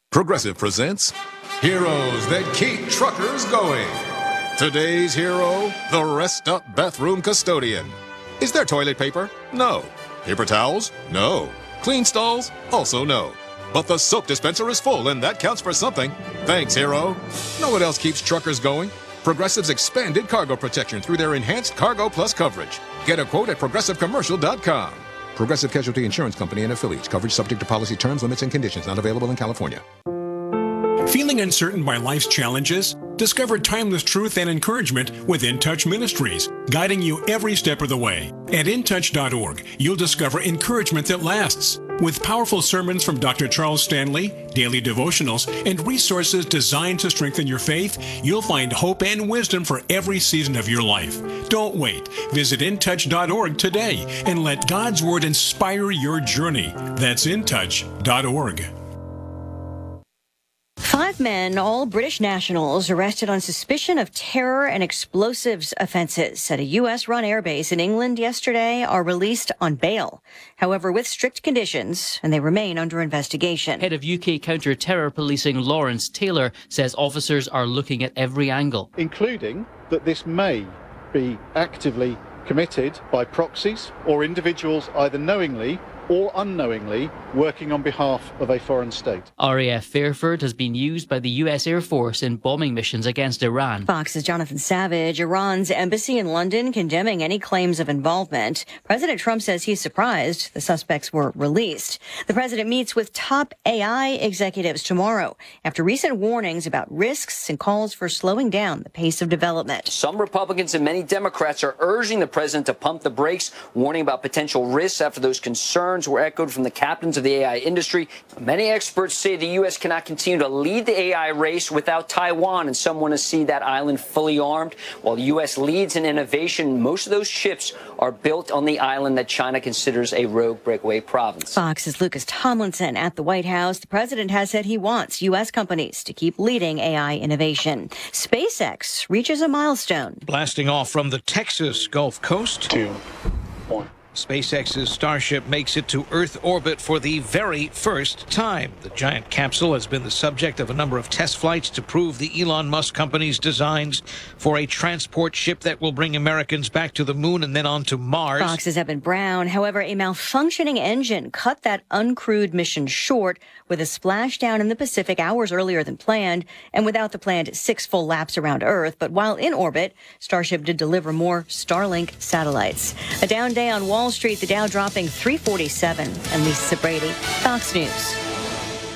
Progressive presents Heroes That Keep Truckers Going. Today's hero, the rest-up bathroom custodian. Is there toilet paper? No. Paper towels? No. Clean stalls? Also no. But the soap dispenser is full, and that counts for something. Thanks, hero. Know what else keeps truckers going? Progressive's expanded cargo protection through their enhanced Cargo Plus coverage. Get a quote at progressivecommercial.com. Progressive Casualty Insurance Company and affiliates. Coverage subject to policy terms, limits, and conditions. Not available in California. Feeling uncertain by life's challenges? Discover timeless truth and encouragement with In Touch Ministries, guiding you every step of the way. At intouch.org, you'll discover encouragement that lasts. With powerful sermons from Dr. Charles Stanley, daily devotionals, and resources designed to strengthen your faith, you'll find hope and wisdom for every season of your life. Don't wait. Visit intouch.org today and let God's Word inspire your journey. That's intouch.org. 5 men, all British nationals, arrested on suspicion of terror and explosives offenses at a U.S.-run airbase in England yesterday are released on bail. However, with strict conditions, and they remain under investigation. Head of UK counter-terror policing Lawrence Taylor says officers are looking at every angle, including that this may be actively committed by proxies or individuals either knowingly or unknowingly working on behalf of a foreign state. RAF Fairford has been used by the US Air Force in bombing missions against Iran. Fox's Jonathan Savage. Iran's embassy in London condemning any claims of involvement. President Trump says he's surprised the suspects were released. The president meets with top AI executives tomorrow after recent warnings about risks and calls for slowing down the pace of development. Some Republicans and many Democrats are urging the president to pump the brakes, warning about potential risks after those concerns were echoed from the captains of the AI industry. Many experts say the U.S. cannot continue to lead the AI race without Taiwan, and some want to see that island fully armed. While the U.S. leads in innovation, most of those chips are built on the island that China considers a rogue breakaway province. Fox's Lucas Tomlinson at the White House. The president has said he wants U.S. companies to keep leading AI innovation. SpaceX reaches a milestone. Blasting off from the Texas Gulf Coast. 2, 1. SpaceX's Starship makes it to Earth orbit for the very first time. The giant capsule has been the subject of a number of test flights to prove the Elon Musk company's designs for a transport ship that will bring Americans back to the moon and then on to Mars. Fox's Evan Brown. However, a malfunctioning engine cut that uncrewed mission short with a splashdown in the Pacific hours earlier than planned and without the planned 6 full laps around Earth. But while in orbit, Starship did deliver more Starlink satellites. A down day on Wall Street, the Dow dropping 347. And Lisa Brady, Fox News.